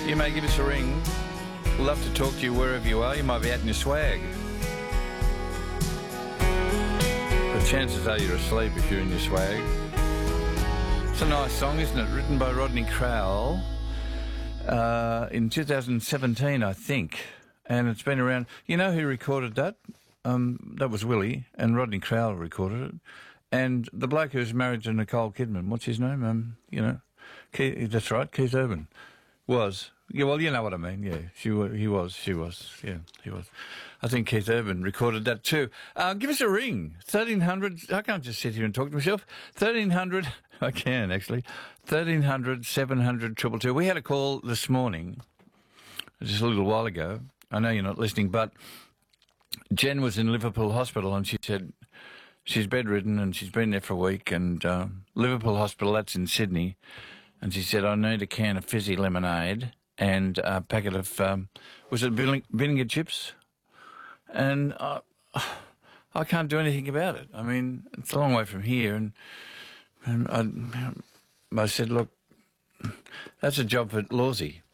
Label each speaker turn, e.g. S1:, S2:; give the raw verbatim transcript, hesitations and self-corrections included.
S1: You may give us a ring. We'd love to talk to you wherever you are. You might be out in your swag. But chances are you're asleep if you're in your swag. It's a nice song, isn't it? Written by Rodney Crowell uh, in two thousand seventeen, I think. And it's been around. You know who recorded that? Um, that was Willie, and Rodney Crowell recorded it. And the bloke who's married to Nicole Kidman, what's his name? Um, you know, Keith, that's right, Keith Urban. Was. Yeah, well, you know what I mean, yeah. She, he was, she was, yeah, he was. I think Keith Urban recorded that too. Uh, give us a ring, thirteen hundred, I can't just sit here and talk to myself, thirteen hundred, I can actually, thirteen hundred, seven hundred, two two two. We had a call this morning, just a little while ago. I know you're not listening, but Jen was in Liverpool Hospital and she said she's bedridden and she's been there for a week, and uh, Liverpool Hospital, that's in Sydney, and she said, I need a can of fizzy lemonade and a packet of, um, was it vinegar chips? And uh, I can't do anything about it. I mean, it's a long way from here. And, and I, I said, look, that's a job for Lawsy.